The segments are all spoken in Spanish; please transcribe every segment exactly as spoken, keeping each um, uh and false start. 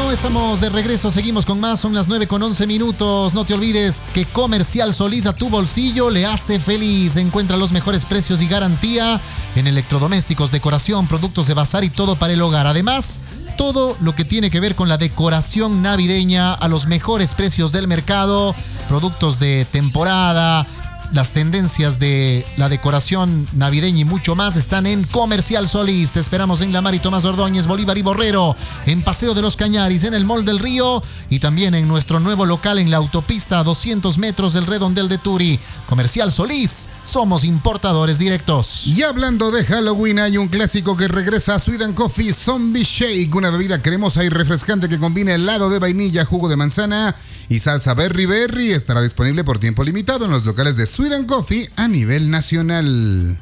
Bueno, estamos de regreso, seguimos con más, son las nueve con once minutos. No te olvides que Comercial Solís a tu bolsillo le hace feliz. Encuentra los mejores precios y garantía en electrodomésticos, decoración, productos de bazar y todo para el hogar. Además, todo lo que tiene que ver con la decoración navideña a los mejores precios del mercado, productos de temporada, las tendencias de la decoración navideña y mucho más están en Comercial Solís. Te esperamos en La Mar y Tomás Ordóñez, Bolívar y Borrero, en Paseo de los Cañaris, en el Mall del Río y también en nuestro nuevo local en la autopista a doscientos metros del Redondel de Turi. Comercial Solís, somos importadores directos. Y hablando de Halloween, hay un clásico que regresa a Sweet and Coffee, Zombie Shake, una bebida cremosa y refrescante que combina helado de vainilla, jugo de manzana y salsa berry berry. Estará disponible por tiempo limitado en los locales de Sweet and Coffee a nivel nacional.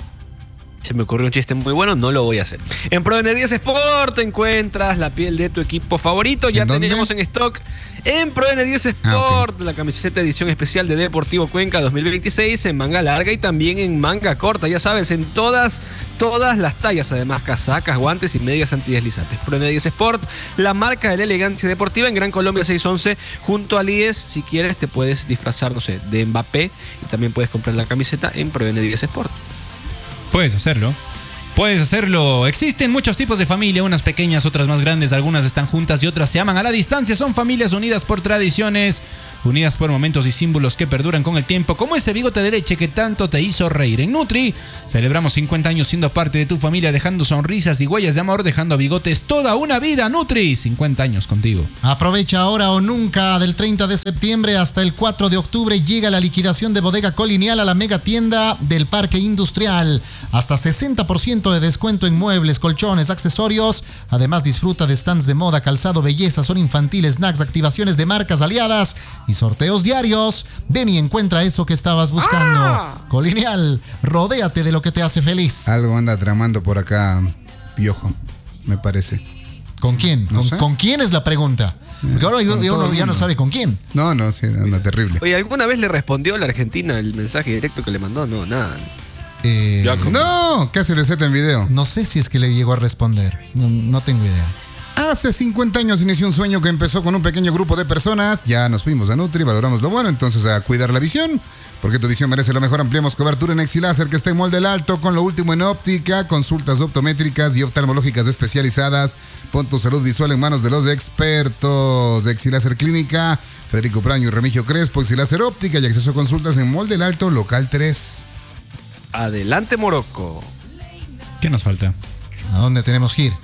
Se me ocurrió un chiste muy bueno, no lo voy a hacer. En Pro N diez Sport encuentras la piel de tu equipo favorito. Ya tenemos en stock en Pro N diez Sport ah, okay. la camiseta edición especial de Deportivo Cuenca dos mil veintiséis en manga larga y también en manga corta. Ya sabes, en todas, todas las tallas. Además, casacas, guantes y medias antideslizantes. Pro N diez Sport, la marca de la elegancia deportiva en Gran Colombia seiscientos once junto al I E S. Si quieres, te puedes disfrazar, no sé, de Mbappé y también puedes comprar la camiseta en Pro N diez Sport. Puedes hacerlo. Puedes hacerlo. Existen muchos tipos de familia, unas pequeñas, otras más grandes, algunas están juntas y otras se aman a la distancia. Son familias unidas por tradiciones, unidas por momentos y símbolos que perduran con el tiempo, como ese bigote de leche que tanto te hizo reír. En Nutri celebramos cincuenta años siendo parte de tu familia, dejando sonrisas y huellas de amor, dejando a bigotes toda una vida. Nutri, cincuenta años contigo. Aprovecha ahora o nunca. Del treinta de septiembre hasta el cuatro de octubre llega la liquidación de Bodega Colonial a la mega tienda del Parque Industrial. Hasta sesenta por ciento de descuento en muebles, colchones, accesorios. Además, disfruta de stands de moda, calzado, belleza, son infantiles, snacks, activaciones de marcas aliadas y sorteos diarios. Ven y encuentra eso que estabas buscando. ¡Ah! Colonial, rodéate de lo que te hace feliz. Algo anda tramando por acá Piojo, me parece. ¿Con quién? No ¿Con, sé. ¿Con quién es la pregunta? Porque ahora uno ya, ya no sabe con quién. No, no, sí, anda terrible. Oye, ¿alguna vez le respondió a la Argentina el mensaje directo que le mandó? No, nada. Eh, no, casi le seta en video. No sé si es que le llegó a responder. No, no tengo idea. Hace cincuenta años inició un sueño que empezó con un pequeño grupo de personas. Ya nos fuimos a Nutri, valoramos lo bueno, entonces a cuidar la visión. Porque tu visión merece lo mejor. Ampliamos cobertura en Exiláser, que está en Mall del Alto, con lo último en óptica, consultas optométricas y oftalmológicas especializadas. Pon tu salud visual en manos de los expertos. Exiláser Clínica, Federico Praño y Remigio Crespo. Exiláser Óptica y acceso a consultas en Mall del Alto, local tres. Adelante, Morocco. ¿Qué nos falta? ¿A dónde tenemos que ir?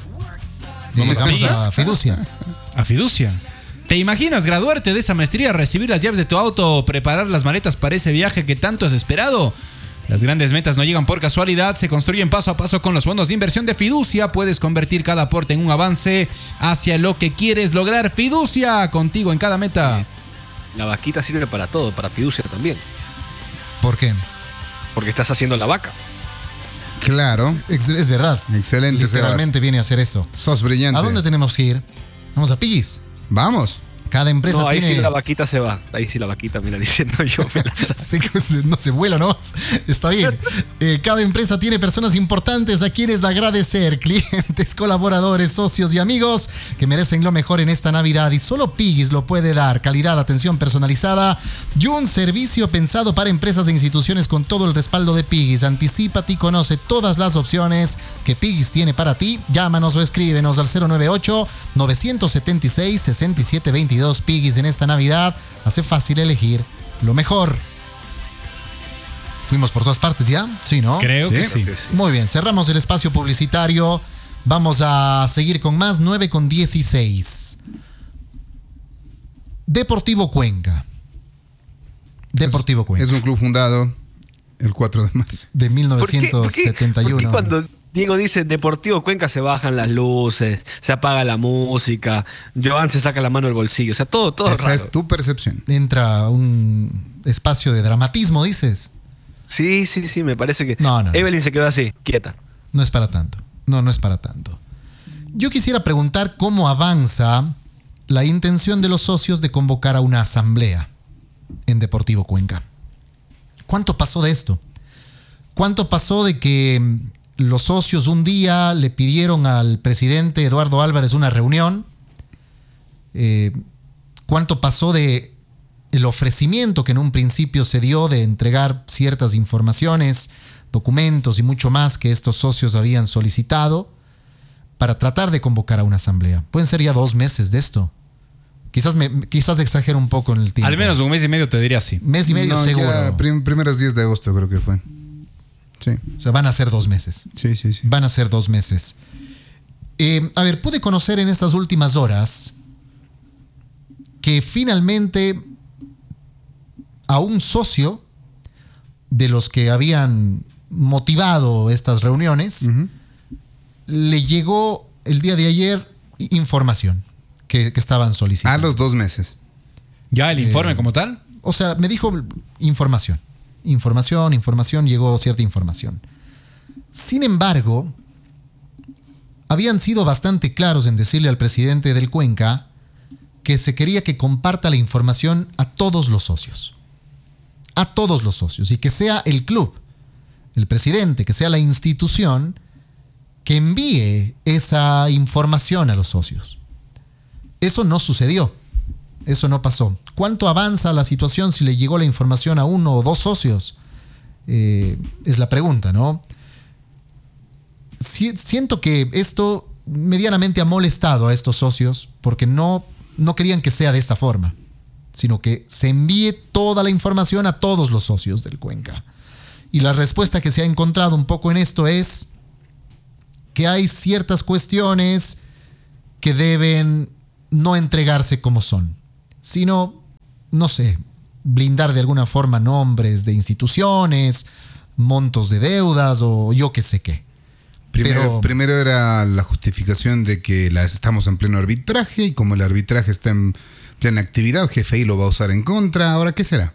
Vamos a Fiducia. ¿A Fiducia? ¿Te imaginas graduarte de esa maestría, recibir las llaves de tu auto, preparar las maletas para ese viaje que tanto has esperado? Las grandes metas no llegan por casualidad, se construyen paso a paso con los fondos de inversión de Fiducia. Puedes convertir cada aporte en un avance hacia lo que quieres lograr. Fiducia, contigo en cada meta. La vaquita sirve para todo, para Fiducia también. ¿Por qué? Porque estás haciendo la vaca. Claro. Es, es verdad. Excelente. Literalmente Sebas. viene a hacer eso. Sos brillante. ¿A dónde tenemos que ir? Vamos a Piggy's. Vamos. Cada empresa no, ahí tiene... sí la vaquita se va. Ahí sí la vaquita, mira, diciendo yo. Me la sí, no se vuela nomás. Está bien. Eh, cada empresa tiene personas importantes a quienes agradecer. Clientes, colaboradores, socios y amigos que merecen lo mejor en esta Navidad. Y solo Piggy's lo puede dar. Calidad, atención personalizada y un servicio pensado para empresas e instituciones con todo el respaldo de Piggy's. Anticípate y conoce todas las opciones que Piggy's tiene para ti. Llámanos o escríbenos al cero nueve ocho, nueve siete seis, seis siete dos dos. Piggy's en esta Navidad hace fácil elegir lo mejor. Fuimos por todas partes ya, ¿sí, no? Creo, ¿Sí? que, sí. Creo que sí. Muy bien, cerramos el espacio publicitario. Vamos a seguir con más. Nueve con dieciséis. Deportivo Cuenca. Deportivo es, Cuenca. Es un club fundado el cuatro de marzo. De mil novecientos setenta y uno. ¿Por qué, por qué cuando Diego dice Deportivo Cuenca se bajan las luces, se apaga la música, Joan se saca la mano del bolsillo? O sea, todo, todo Esa raro. es tu percepción. Entra un espacio de dramatismo, dices. Sí, sí, sí, me parece que... No, no. Evelyn se quedó así, quieta. No es para tanto. No, no es para tanto. Yo quisiera preguntar cómo avanza la intención de los socios de convocar a una asamblea en Deportivo Cuenca. ¿Cuánto pasó de esto? ¿Cuánto pasó de que los socios un día le pidieron al presidente Eduardo Álvarez una reunión Eh, ¿Cuánto pasó de el ofrecimiento que en un principio se dio de entregar ciertas informaciones, documentos y mucho más que estos socios habían solicitado para tratar de convocar a una asamblea? Pueden ser ya dos meses de esto. Quizás, me, quizás exagero un poco en el tiempo. Al menos un mes y medio te diría así. Mes y medio no, seguro. Ya prim- primeros días de agosto creo que fue. Sí. O sea, van a ser dos meses. Sí, sí, sí. Van a ser dos meses. Eh, a ver, pude conocer en estas últimas horas que finalmente a un socio de los que habían motivado estas reuniones, uh-huh, le llegó el día de ayer información que, que estaban solicitando. A los dos meses. ¿Ya el informe eh, como tal? O sea, me dijo información. Información, información, llegó cierta información. Sin embargo, habían sido bastante claros en decirle al presidente del Cuenca que se quería que comparta la información a todos los socios. A todos los socios. Y que sea el club, el presidente, que sea la institución que envíe esa información a los socios. Eso no sucedió. Eso no pasó. ¿Cuánto avanza la situación si le llegó la información a uno o dos socios? Eh, es la pregunta, ¿no? Si, siento que esto medianamente ha molestado a estos socios porque no, no querían que sea de esta forma, sino que se envíe toda la información a todos los socios del Cuenca. Y la respuesta que se ha encontrado un poco en esto es que hay ciertas cuestiones que deben no entregarse como son, sino, no sé, blindar de alguna forma nombres de instituciones, montos de deudas o yo qué sé qué. Primero, Pero, primero era la justificación de que la, estamos en pleno arbitraje y como el arbitraje está en plena actividad, G F I lo va a usar en contra. Ahora, ¿qué será?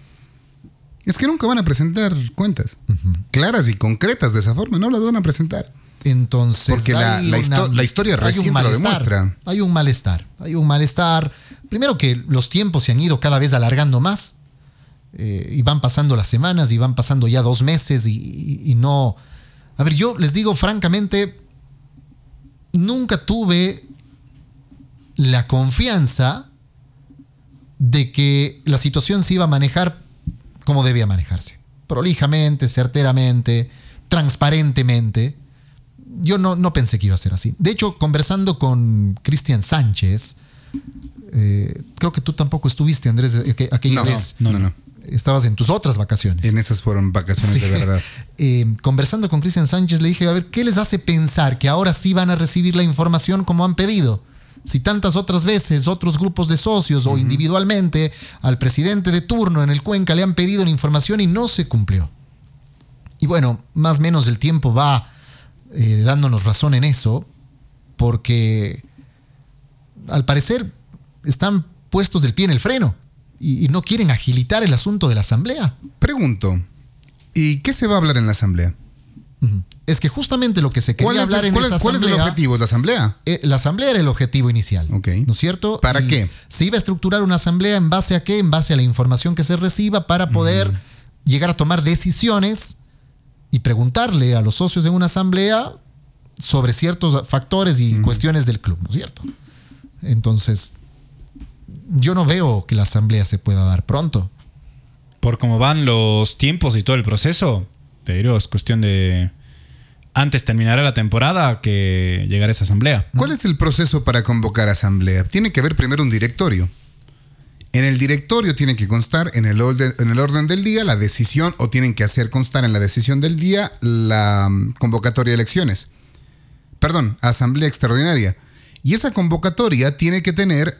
Es que nunca van a presentar cuentas uh-huh. claras y concretas de esa forma, no las van a presentar. Entonces, porque la, la, una, histo- la historia reciente lo demuestra. Hay un malestar, hay un malestar. Primero que los tiempos se han ido cada vez alargando más eh, y van pasando las semanas y van pasando ya dos meses y, y, y no... A ver, yo les digo francamente, nunca tuve la confianza de que la situación se iba a manejar como debía manejarse. Prolijamente, certeramente, transparentemente. Yo no, no pensé que iba a ser así. De hecho, conversando con Cristian Sánchez, eh, creo que tú tampoco estuviste, Andrés, aqu- aquella no, vez. No, no, no. Estabas en tus otras vacaciones. En esas fueron vacaciones sí. de verdad. Eh, conversando con Cristian Sánchez, le dije, a ver, ¿qué les hace pensar que ahora sí van a recibir la información como han pedido? Si tantas otras veces otros grupos de socios uh-huh. o individualmente al presidente de turno en el Cuenca le han pedido la información y no se cumplió. Y bueno, más o menos el tiempo va eh, dándonos razón en eso, porque al parecer están puestos del pie en el freno y, y no quieren agilitar el asunto de la asamblea. Pregunto, ¿y qué se va a hablar en la asamblea? Uh-huh. Es que justamente lo que se quería hablar el, en ¿cuál, esa ¿Cuál asamblea, es el objetivo de la asamblea? Eh, la asamblea era el objetivo inicial, okay. ¿no es cierto? ¿Para y qué? Se iba a estructurar una asamblea en base a qué, en base a la información que se reciba para poder uh-huh. llegar a tomar decisiones y preguntarle a los socios de una asamblea sobre ciertos factores y uh-huh. cuestiones del club, ¿no es cierto? Entonces, yo no veo que la asamblea se pueda dar pronto. Por cómo van los tiempos y todo el proceso, pero es cuestión de... Antes terminará la temporada que llegará esa asamblea. ¿Cuál es el proceso para convocar asamblea? Tiene que haber primero un directorio. En el directorio tiene que constar en el orden, en el orden del día la decisión, o tienen que hacer constar en la decisión del día la convocatoria de elecciones. Perdón, asamblea extraordinaria. Y esa convocatoria tiene que tener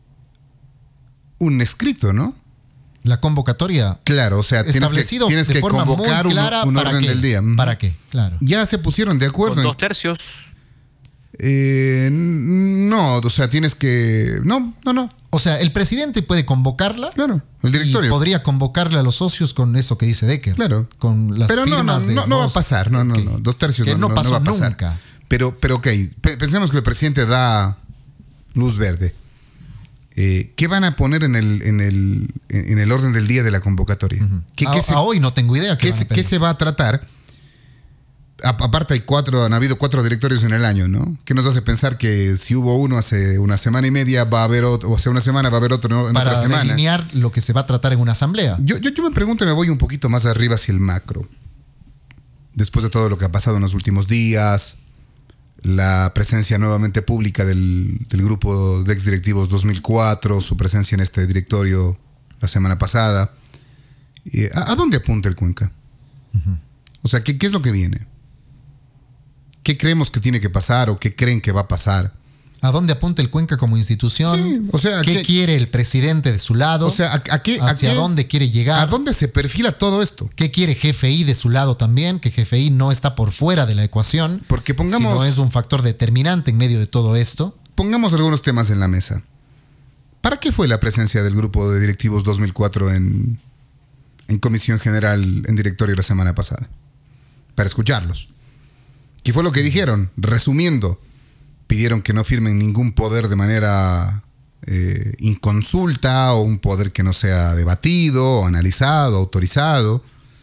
un escrito, ¿no? La convocatoria. Claro, o sea, tienes que, tienes de que forma convocar muy clara un, un orden qué, del día. ¿Para qué? Claro. Ya se pusieron de acuerdo. Con en, dos tercios. Eh, no, o sea, tienes que... No, no, no. O sea, el presidente puede convocarla. Claro, el directorio. Y podría convocarle a los socios con eso que dice Decker. Claro. Con las pero no, no, firmas de no, no va a pasar. No, no, okay. no. Dos tercios que no, no, pasó no va a pasar. Nunca. Pero, pero ok, pensemos que el presidente da luz verde. Eh, ¿Qué van a poner en el, en, el, en el orden del día de la convocatoria? Uh-huh. ¿Qué, a, qué se, a hoy no tengo idea. ¿Qué, se, ¿Qué se va a tratar? aparte hay cuatro, han habido cuatro directorios en el año, ¿no? Que nos hace pensar que si hubo uno hace una semana y media, va a haber otro, o hace una semana va a haber otro en Para otra semana. delinear lo que se va a tratar en una asamblea. Yo, yo, yo me pregunto y me voy un poquito más arriba hacia el macro. Después de todo lo que ha pasado en los últimos días, la presencia nuevamente pública del, del grupo de exdirectivos dos mil cuatro, su presencia en este directorio la semana pasada. ¿A, a dónde apunta el Cuenca? Uh-huh. O sea, ¿qué, ¿qué es lo que viene? ¿Qué creemos que tiene que pasar o qué creen que va a pasar? ¿A dónde apunta el Cuenca como institución? Sí, o sea, ¿Qué que, quiere el presidente de su lado? O sea, ¿a, a qué, ¿Hacia a qué, dónde quiere llegar? ¿A dónde se perfila todo esto? ¿Qué quiere G F I de su lado también? Que G F I no está por fuera de la ecuación, porque pongamos, sino es un factor determinante en medio de todo esto. Pongamos algunos temas en la mesa. ¿Para qué fue la presencia del grupo de directivos dos mil cuatro en, en Comisión General, en directorio la semana pasada? Para escucharlos. ¿Qué fue lo que dijeron? Resumiendo, pidieron que no firmen ningún poder de manera eh, inconsulta o un poder que no sea debatido, o analizado, autorizado.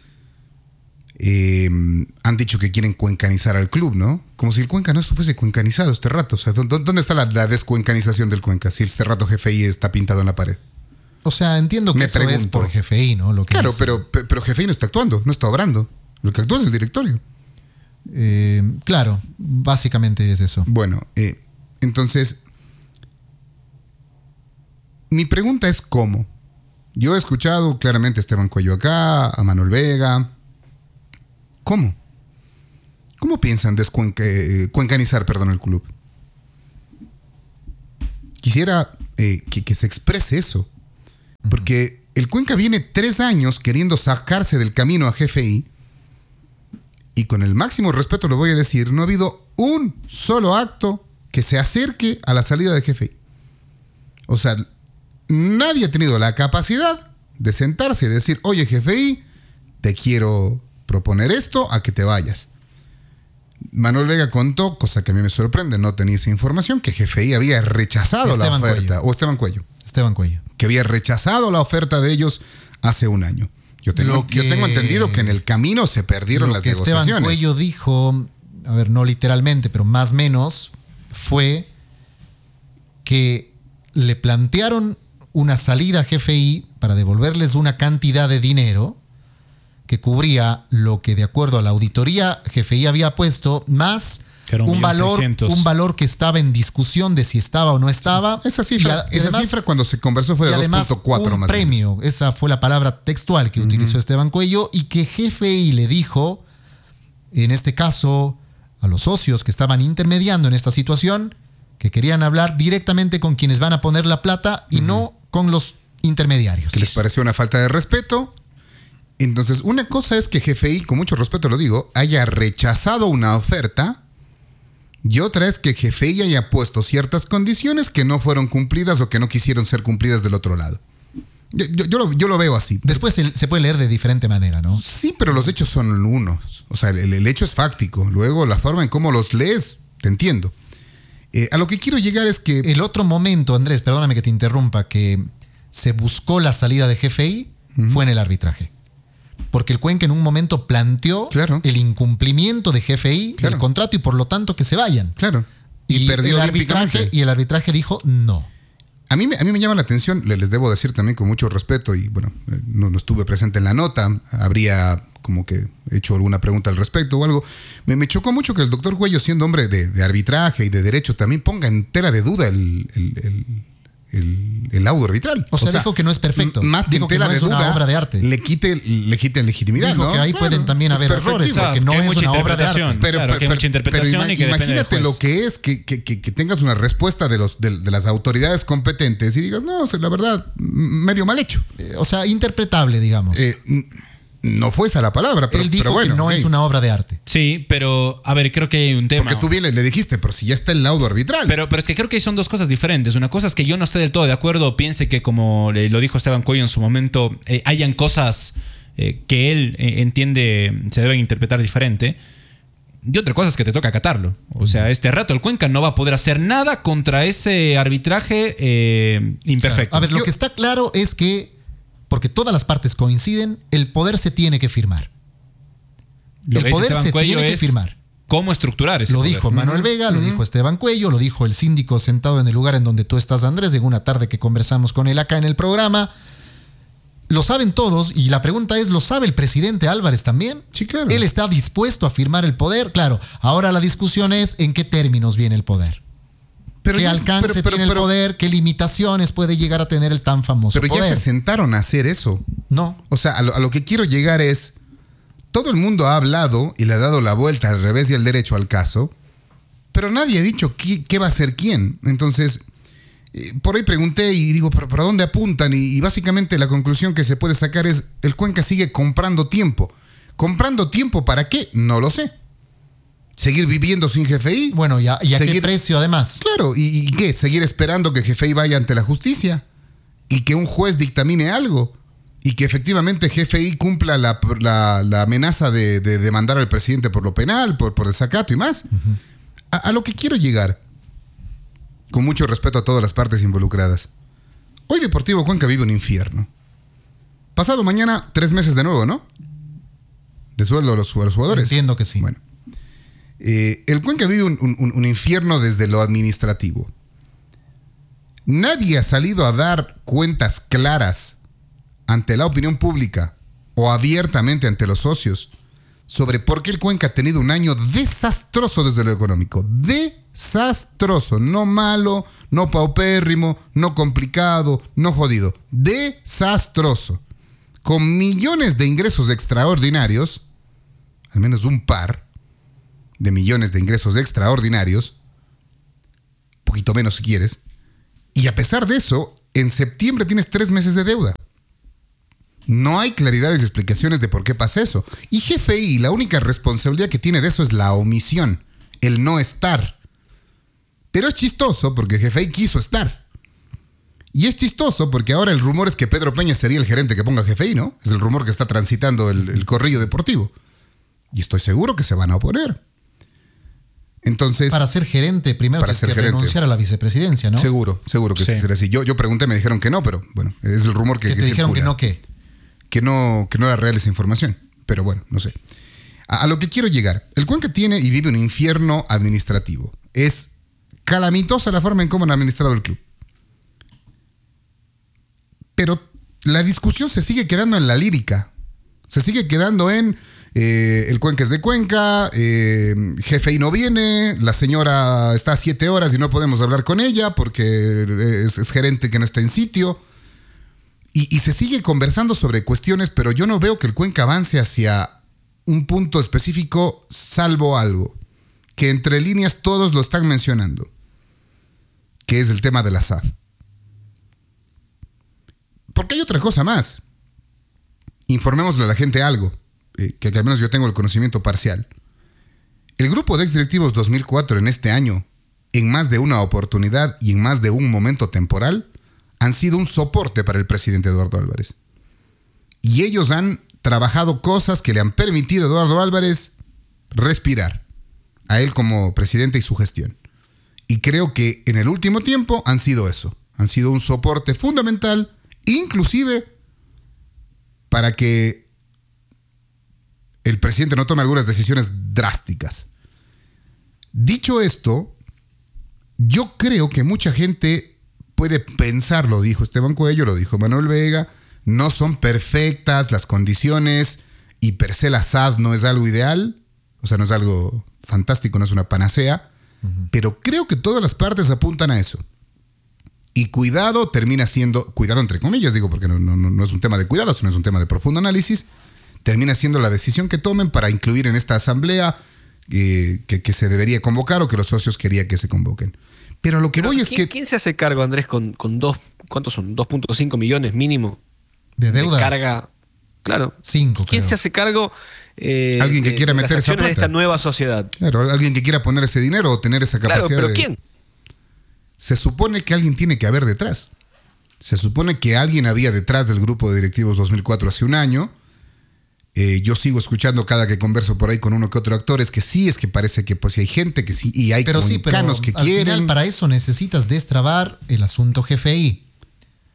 Eh, han dicho que quieren cuencanizar al club, ¿no? Como si el Cuenca no fuese cuencanizado este rato. O sea, ¿dónde está la, la descuencanización del Cuenca? Si este rato G F I está pintado en la pared. O sea, entiendo que Me eso pregunto. es por G F I, ¿no? Lo que claro, dice. pero, pero G F I no está actuando, no está obrando. Lo que actúa es el directorio. Eh, claro, básicamente es eso. Bueno, eh, entonces, mi pregunta es ¿cómo? Yo he escuchado claramente a Esteban Cuello acá, a Manuel Vega. ¿Cómo? ¿Cómo piensan descuencanizar, perdón, el club? Quisiera eh, que, que se exprese eso. Porque el Cuenca viene tres años queriendo sacarse del camino a G F I. Y con el máximo respeto lo voy a decir, no ha habido un solo acto que se acerque a la salida de G F I. O sea, nadie ha tenido la capacidad de sentarse y decir, oye G F I, te quiero proponer esto a que te vayas. Manuel Vega contó, cosa que a mí me sorprende, no tenía esa información, que G F I había rechazado Esteban la oferta. Cuello. O Esteban Cuello. Esteban Cuello. Que había rechazado la oferta de ellos hace un año. Yo tengo, que, yo tengo entendido que en el camino se perdieron las que negociaciones. Esteban Cuello dijo, a ver, no literalmente, pero más o menos, fue que le plantearon una salida a G F I para devolverles una cantidad de dinero que cubría lo que de acuerdo a la auditoría G F I había puesto, más un valor, un valor que estaba en discusión de si estaba o no estaba. Esa cifra, y, y esa además, cifra cuando se conversó fue de dos punto cuatro más. Un premio, esa fue la palabra textual que uh-huh. utilizó Esteban Cuello, y que G F I le dijo, en este caso, a los socios que estaban intermediando en esta situación, que querían hablar directamente con quienes van a poner la plata y uh-huh. no con los intermediarios. Que les pareció una falta de respeto. Entonces, una cosa es que G F I, con mucho respeto lo digo, haya rechazado una oferta, y otra es que G F I haya puesto ciertas condiciones que no fueron cumplidas o que no quisieron ser cumplidas del otro lado. Yo, yo, yo, lo, yo lo veo así. Después se, se puede leer de diferente manera, ¿no? Sí, pero los hechos son unos. O sea, el, el hecho es fáctico. Luego, la forma en cómo los lees, te entiendo. Eh, a lo que quiero llegar es que... El otro momento, Andrés, perdóname que te interrumpa, que se buscó la salida de G F I uh-huh. fue en el arbitraje. Porque el Cuenca en un momento planteó claro. el incumplimiento de G F I claro. del contrato y por lo tanto que se vayan. Claro. Y, y perdió el arbitraje y el arbitraje dijo no. A mí, a mí me llama la atención, les debo decir también con mucho respeto, y bueno, no, no estuve presente en la nota, habría como que hecho alguna pregunta al respecto o algo. Me, me chocó mucho que el doctor Cuello, siendo hombre de, de arbitraje y de derecho, también ponga en tela de duda el... el, el El, el laudo arbitral. O sea, o sea, dijo que no es perfecto. Más que dijo en tela que no de es una duda, obra de arte. Le quite, le quite legitimidad, dijo ¿no? que ahí claro, pueden también haber errores, claro, porque no es una obra de arte. Pero, claro, pero, que hay mucha interpretación pero y que imagínate lo que es que, que, que, que tengas una respuesta de, los, de, de las autoridades competentes y digas, no, o sea, la verdad, medio mal hecho. Eh, o sea, interpretable, digamos. Eh, No fue esa la palabra, pero, Él dijo pero bueno, que no okay. es una obra de arte. Sí, pero a ver, creo que hay un tema. Porque tú bien le, le dijiste, pero si ya está el laudo arbitral. Pero, pero es que creo que son dos cosas diferentes. Una cosa es que yo no esté del todo de acuerdo, piense que como lo dijo Esteban Cuello en su momento, eh, hayan cosas eh, que él eh, entiende se deben interpretar diferente. Y otra cosa es que te toca acatarlo. O sea, este rato el Cuenca no va a poder hacer nada contra ese arbitraje eh, imperfecto. Claro. A ver, lo yo, que está claro es que porque todas las partes coinciden, el poder se tiene que firmar. Lo el que poder dice se Esteban Cuello tiene que es firmar. ¿Cómo estructurar ese Lo poder? dijo Manuel Vega, lo dijo Esteban Cuello, lo dijo el síndico sentado en el lugar en donde tú estás, Andrés, en una tarde que conversamos con él acá en el programa. Lo saben todos y la pregunta es, ¿lo sabe el presidente Álvarez también? Sí, claro. Él está dispuesto a firmar el poder. Claro, ahora la discusión es en qué términos viene el poder. Pero ¿Qué ya- alcance pero- pero- tiene el pero- poder? ¿Qué limitaciones puede llegar a tener el tan famoso Pero ya poder? se sentaron a hacer eso. No. O sea, a lo, a lo que quiero llegar es, todo el mundo ha hablado y le ha dado la vuelta al revés y al derecho al caso, pero nadie ha dicho qué, qué va a ser quién. Entonces, eh, por ahí pregunté y digo, ¿pero para dónde apuntan? Y, y básicamente la conclusión que se puede sacar es, el Cuenca sigue comprando tiempo. ¿Comprando tiempo para qué? No lo sé. ¿Seguir viviendo sin G F I? Bueno, ¿y a, y a qué Seguir- precio además? Claro, ¿y, y qué? ¿Seguir esperando que G F I vaya ante la justicia? Y que un juez dictamine algo. Y que efectivamente G F I cumpla la, la- la amenaza de, de demandar al presidente por lo penal, por, por desacato y más. Uh-huh. a, a lo que quiero llegar, con mucho respeto a todas las partes involucradas. Hoy Deportivo Cuenca vive un infierno. Pasado mañana, tres meses de nuevo, ¿no? De sueldo a los, a los jugadores. Entiendo que sí. Bueno. Eh, el Cuenca vive un, un, un infierno desde lo administrativo. Nadie ha salido a dar cuentas claras ante la opinión pública o abiertamente ante los socios sobre por qué el Cuenca ha tenido un año desastroso desde lo económico. Desastroso, no malo, no paupérrimo, no complicado, no jodido. Desastroso. Con millones de ingresos extraordinarios, al menos un par de millones de ingresos extraordinarios, poquito menos si quieres, y a pesar de eso, en septiembre tienes tres meses de deuda. No hay claridades y explicaciones de por qué pasa eso. Y G F I, la única responsabilidad que tiene de eso es la omisión, el no estar. Pero es chistoso porque G F I quiso estar. Y es chistoso porque ahora el rumor es que Pedro Peña sería el gerente que ponga G F I, ¿no? Es el rumor que está transitando el, el corrillo deportivo. Y estoy seguro que se van a oponer. Entonces, para ser gerente, primero para tienes ser que gerente. renunciar a la vicepresidencia, ¿no? Seguro, seguro que sí. Sí. será así. Yo, yo pregunté, me dijeron que no, pero bueno, es el rumor que, que que te dijeron circula. que no, ¿qué? Que no, que no era real esa información. Pero bueno, no sé. A, a lo que quiero llegar. El Cuenca tiene y vive un infierno administrativo. Es calamitosa la forma en cómo han administrado el club. Pero la discusión se sigue quedando en la lírica. Se sigue quedando en eh, el Cuenca es de Cuenca, eh, G F I no viene, la señora está a siete horas y no podemos hablar con ella porque es, es gerente que no está en sitio. Y, y se sigue conversando sobre cuestiones, pero yo no veo que el Cuenca avance hacia un punto específico, salvo algo, que entre líneas todos lo están mencionando, que es el tema de la S A D. Porque hay otra cosa más. Informémosle a la gente algo, eh, que, que al menos yo tengo el conocimiento parcial. El grupo de exdirectivos dos mil cuatro en este año, en más de una oportunidad y en más de un momento temporal, han sido un soporte para el presidente Eduardo Álvarez. Y ellos han trabajado cosas que le han permitido a Eduardo Álvarez respirar, a él como presidente y su gestión. Y creo que en el último tiempo han sido eso, han sido un soporte fundamental, inclusive para que el presidente no tome algunas decisiones drásticas. Dicho esto, yo creo que mucha gente puede pensar, lo dijo Esteban Cuello, lo dijo Manuel Vega, no son perfectas las condiciones y per se la S A D no es algo ideal, o sea, no es algo fantástico, no es una panacea, uh-huh. Pero creo que todas las partes apuntan a eso. Y cuidado termina siendo, cuidado entre comillas, digo, porque no, no, no es un tema de cuidado, sino es un tema de profundo análisis, termina siendo la decisión que tomen para incluir en esta asamblea eh, que, que se debería convocar o que los socios querían que se convoquen. Pero lo que Pero voy es ¿quién, que... ¿Quién se hace cargo, Andrés, con, con dos, ¿cuántos son? dos punto cinco millones mínimo de deuda? De carga, claro. Cinco, ¿Quién creo. se hace cargo eh, Alguien que de, quiera de meter las esa acciones de plata. esta nueva sociedad? Claro, alguien que quiera poner ese dinero o tener esa capacidad. Claro, pero de... ¿quién? Se supone que alguien tiene que haber detrás. Se supone que alguien había detrás del grupo de directivos dos mil cuatro hace un año. Eh, yo sigo escuchando cada que converso por ahí con uno que otro actor, es que sí, es que parece que pues hay gente que sí, y hay pero sí, pero cuencanos que al quieren. final para eso necesitas destrabar el asunto G F I.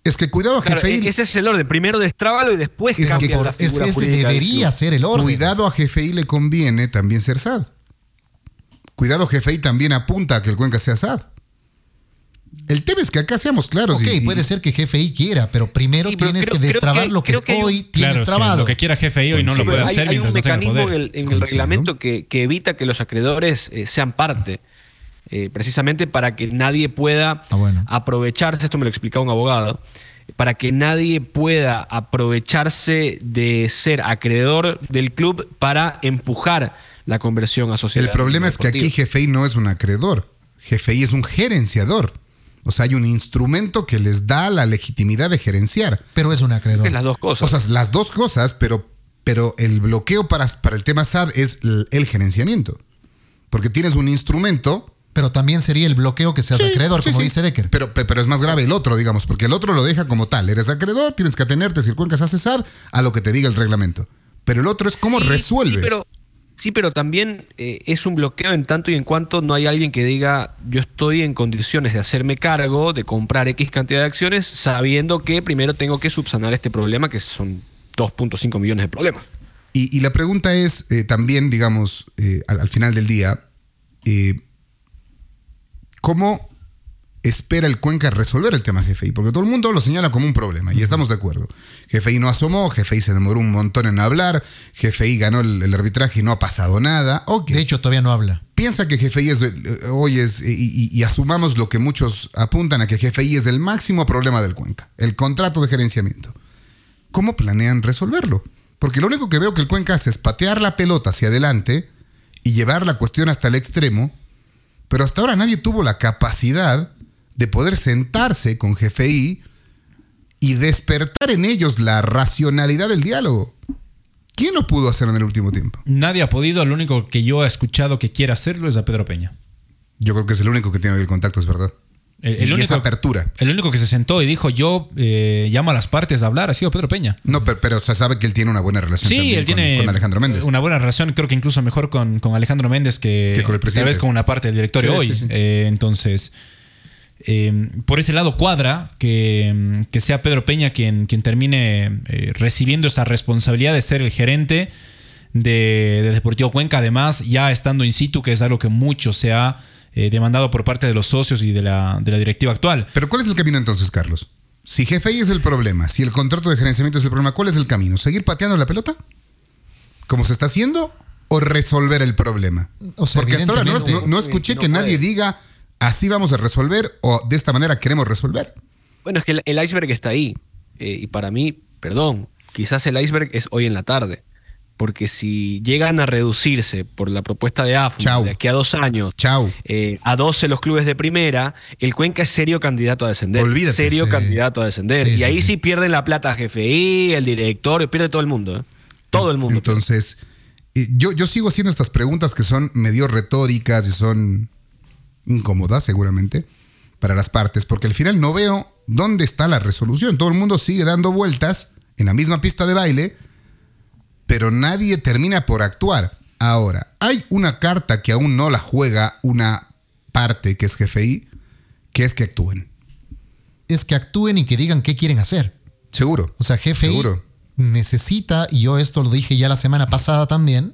Es que cuidado a Claro, G F I. ese es el orden. Primero destrábalo y después Es cambia que la Es figura ese jurídica del debería club. ser el orden. Cuidado a G F I le conviene también ser S A D. Cuidado, G F I también apunta a que el Cuenca sea S A D. El tema es que acá seamos claros. Ok, y, y, puede ser que G F I quiera, pero primero Sí, pero tienes creo- que creo destrabar que- lo que, creo que hay un- hoy tienes Claro, es que trabado. lo que quiera G F I hoy no lo Sí, puede Hay, hacer hay un mientras no tenga mecanismo en poder. el, en el Coincido. reglamento que, que evita que los acreedores eh, sean parte, eh, precisamente para que nadie pueda Ah, bueno. aprovecharse, esto me lo explicaba un abogado, para que nadie pueda aprovecharse de ser acreedor del club para empujar la conversión a sociedad. el problema es que aquí deportiva. G F I no es un acreedor. G F I es un gerenciador. O sea, hay un instrumento que les da la legitimidad de gerenciar. Pero es un acreedor. Es las dos cosas. O sea, las dos cosas, pero, pero el bloqueo para, para el tema S A D es el, el gerenciamiento. Porque tienes un instrumento. Pero también sería el bloqueo que seas Sí, acreedor, sí, como sí. dice Decker. Pero, pe- pero es más grave el otro, digamos, porque el otro lo deja como tal. Eres acreedor, tienes que atenerte, si el Cuenca se hace S A D, a lo que te diga el reglamento. Pero el otro es cómo Sí, resuelves. Sí, pero, sí, pero también eh, es un bloqueo en tanto y en cuanto no hay alguien que diga yo estoy en condiciones de hacerme cargo, de comprar X cantidad de acciones, sabiendo que primero tengo que subsanar este problema, que son dos punto cinco millones de problemas. Y, y la pregunta es eh, también, digamos, eh, al, al final del día, eh, ¿cómo espera el Cuenca resolver el tema G F I? Porque todo el mundo lo señala como un problema y estamos de acuerdo. G F I no asomó, G F I se demoró un montón en hablar, G F I ganó el, el arbitraje y no ha pasado nada. Ok. De hecho, todavía no habla. Piensa que G F I es, eh, hoy es, y, y- y asumamos lo que muchos apuntan a que G F I es el máximo problema del Cuenca, el contrato de gerenciamiento. ¿Cómo planean resolverlo? Porque lo único que veo que el Cuenca hace es patear la pelota hacia adelante y llevar la cuestión hasta el extremo, pero hasta ahora nadie tuvo la capacidad de poder sentarse con G F I y despertar en ellos la racionalidad del diálogo. ¿Quién lo pudo hacer en el último tiempo? Nadie ha podido, lo único que yo he escuchado que quiere hacerlo es a Pedro Peña. Yo creo que es el único que tiene hoy el contacto, es verdad. El, el y único, esa apertura. el único que se sentó y dijo yo eh, llamo a las partes a hablar ha sido Pedro Peña. No, pero, pero se sabe que él tiene una buena relación Sí, también él con, tiene con Alejandro Méndez. una buena relación, creo que incluso mejor con, con Alejandro Méndez que, Que con el presidente. tal vez con una parte del directorio Sí, hoy. sí, sí. Eh, entonces, eh, por ese lado cuadra que, que sea Pedro Peña quien, quien termine eh, recibiendo esa responsabilidad de ser el gerente de, de Deportivo Cuenca, además ya estando in situ, que es algo que mucho se ha eh, demandado por parte de los socios y de la, de la directiva actual. Pero ¿cuál es el camino entonces, Carlos? Si G F I es el problema, si el contrato de gerenciamiento es el problema, ¿cuál es el camino? ¿Seguir pateando la pelota? ¿Como se está haciendo? ¿O resolver el problema? O sea, Porque hasta ahora no, evidentemente- no- no escuché No que puede. nadie diga así vamos a resolver o de esta manera queremos resolver. Bueno, es que el, el iceberg está ahí. eh, y para mí, perdón, quizás el iceberg es hoy en la tarde. Porque si llegan a reducirse por la propuesta de A F U Chau. de aquí a dos años Chau. eh, a doce los clubes de primera, el Cuenca es serio candidato a descender. Olvídate. Serio Sí. candidato a descender. Sí, y sí, ahí sí. sí pierden la plata G F I, el directorio, pierde todo el mundo. ¿eh? Todo el mundo. Entonces, eh, yo, yo sigo haciendo estas preguntas que son medio retóricas y son incómodas seguramente para las partes, porque al final no veo dónde está la resolución. Todo el mundo sigue dando vueltas en la misma pista de baile, pero nadie termina por actuar. Ahora, hay una carta que aún no la juega una parte que es G F I, que es que actúen. Es que actúen y que digan qué quieren hacer. Seguro. O sea, G F I Seguro. necesita, y yo esto lo dije ya la semana pasada también,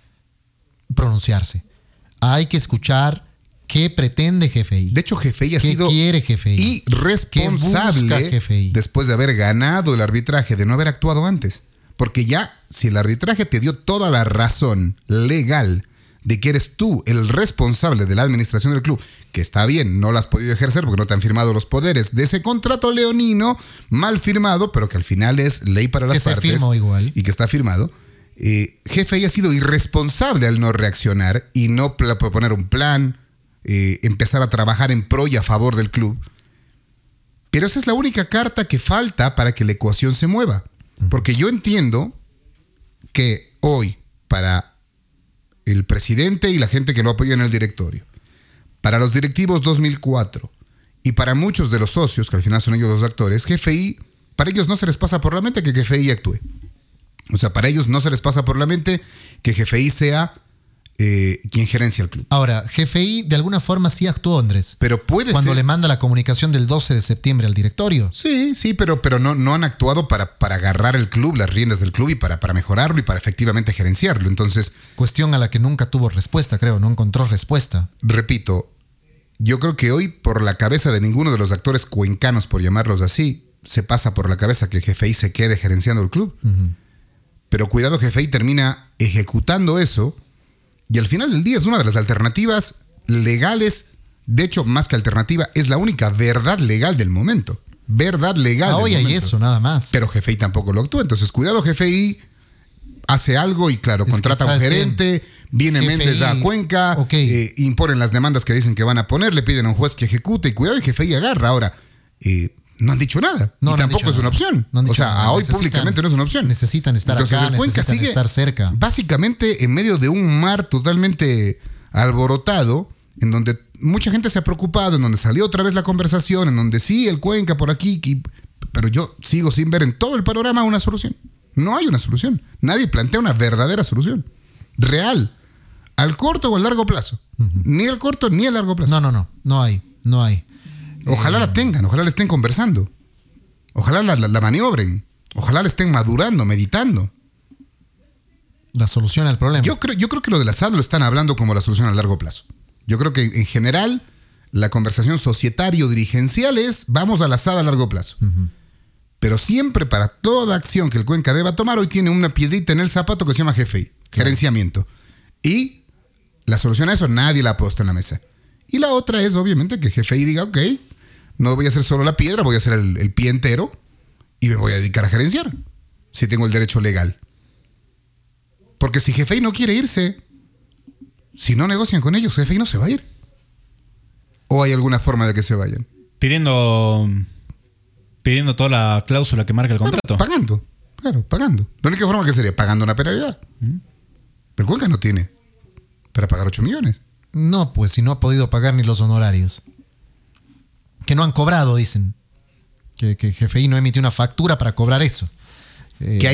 pronunciarse. Hay que escuchar qué pretende G F I. De hecho, G F I ha ¿Qué sido quiere G F I? irresponsable ¿Qué busca G F I? después de haber ganado el arbitraje, de no haber actuado antes. Porque ya, si el arbitraje te dio toda la razón legal de que eres tú el responsable de la administración del club, que está bien, no la has podido ejercer porque no te han firmado los poderes de ese contrato leonino mal firmado, pero que al final es ley para las Que se partes firmó igual. y que está firmado. Eh, G F I ha sido irresponsable al no reaccionar y no pla- proponer un plan, eh, empezar a trabajar en pro y a favor del club. Pero esa es la única carta que falta para que la ecuación se mueva. Porque yo entiendo que hoy, para el presidente y la gente que lo apoya en el directorio, para los directivos dos mil cuatro y para muchos de los socios, que al final son ellos los actores, G F I, para ellos no se les pasa por la mente que G F I actúe. O sea, para ellos no se les pasa por la mente que G F I sea eh, quien gerencia el club. Ahora, G F I de alguna forma sí actuó, Andrés. Pero puede Cuando ser... le manda la comunicación del doce de septiembre al directorio. Sí, sí, pero, pero no, no han actuado para, para agarrar el club, las riendas del club y para, para mejorarlo y para efectivamente gerenciarlo. Entonces, Cuestión a la que nunca tuvo respuesta, creo, no encontró respuesta. repito, yo creo que hoy por la cabeza de ninguno de los actores cuencanos, por llamarlos así, se pasa por la cabeza que G F I se quede gerenciando el club. Uh-huh. Pero cuidado, G F I termina ejecutando eso y al final del día es una de las alternativas legales. De hecho, más que alternativa, es la única verdad legal del momento. Verdad legal Ah, del hoy momento. hay eso, nada más. Pero G F I tampoco lo actúa. Entonces, cuidado, G F I hace algo y claro, Es contrata que, a un ¿sabes gerente, viene G F I, Méndez a Cuenca, ok. eh, imponen las demandas que dicen que van a poner, le piden a un juez que ejecute y cuidado, y G F I agarra. Ahora, eh, no han dicho nada. No, y no han tampoco dicho es una nada. opción. No han o dicho sea, nada. a hoy Necesitan- públicamente no es una opción. necesitan estar Entonces, acá, el Cuenca necesitan sigue estar cerca. básicamente en medio de un mar totalmente alborotado, en donde mucha gente se ha preocupado, en donde salió otra vez la conversación, en donde sí, el Cuenca por aquí, y- pero yo sigo sin ver en todo el panorama una solución. No hay una solución. Nadie plantea una verdadera solución. Real. Al corto o al largo plazo. Uh-huh. Ni al corto ni al largo plazo. No, no, no, no hay, no hay. Ojalá Eh, la tengan, ojalá la estén conversando. Ojalá la, la, la maniobren. Ojalá la estén madurando, meditando. La solución al problema. Yo creo, yo creo que lo del asado lo están hablando como la solución a largo plazo. Yo creo que en general la conversación societario-dirigencial es vamos al asado a largo plazo. Uh-huh. Pero siempre para toda acción que el Cuenca deba tomar, hoy tiene una piedrita en el zapato que se llama G F I, claro. Gerenciamiento. Y la solución a eso nadie la ha puesto en la mesa. Y la otra es obviamente que G F I diga, ok, no voy a hacer solo la piedra, voy a hacer el, el pie entero y me voy a dedicar a gerenciar, si tengo el derecho legal. Porque si G F I no quiere irse, si no negocian con ellos, G F I no se va a ir. ¿O hay alguna forma de que se vayan? Pidiendo, pidiendo toda la cláusula que marca el Claro, contrato. pagando, claro, pagando. La única forma que sería pagando una penalidad. ¿Mm? Pero Cuenca no tiene para pagar ocho millones. No, pues si no ha podido pagar ni los honorarios. Que no han cobrado, dicen. Que, que G F I no emitió una factura para cobrar eso. Eh, Que hay